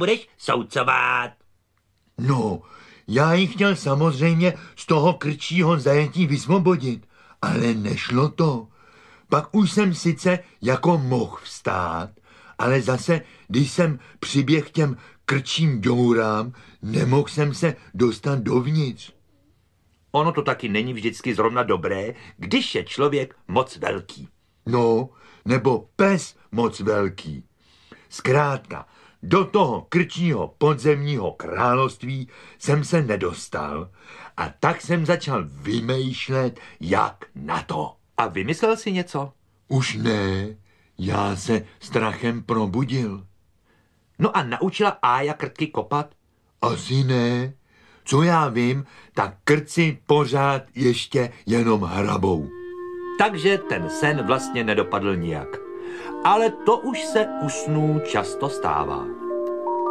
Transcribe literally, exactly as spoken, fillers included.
budeš soudcovat. No, já ji chtěl samozřejmě z toho krčího zajetí vysvobodit, ale nešlo to. Pak už jsem sice jako mohl vstát, ale zase, když jsem přiběh těm krčím děurám, nemohl jsem se dostat dovnitř. Ono to taky není vždycky zrovna dobré, když je člověk moc velký. No, nebo pes moc velký. Zkrátka, do toho krčího podzemního království jsem se nedostal a tak jsem začal vymýšlet, jak na to. A vymyslel si něco? Už ne, já se strachem probudil. No a naučila Ája krtky kopat? Asi ne. Co já vím, tak krci pořád ještě jenom hrabou. Takže ten sen vlastně nedopadl nijak. Ale to už se u snů často stává.